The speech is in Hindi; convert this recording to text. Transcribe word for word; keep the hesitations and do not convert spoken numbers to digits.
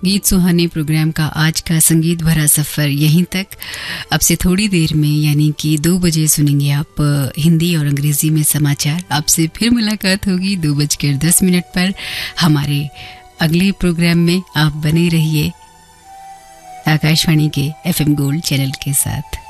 गीत सुहाने प्रोग्राम का आज का संगीत भरा सफर यहीं तक। अब से थोड़ी देर में यानी कि दो बजे सुनेंगे आप हिंदी और अंग्रेजी में समाचार। आपसे फिर मुलाकात होगी दो बजकर दस मिनट पर हमारे अगले प्रोग्राम में। आप बने रहिए आकाशवाणी के एफएम गोल्ड चैनल के साथ।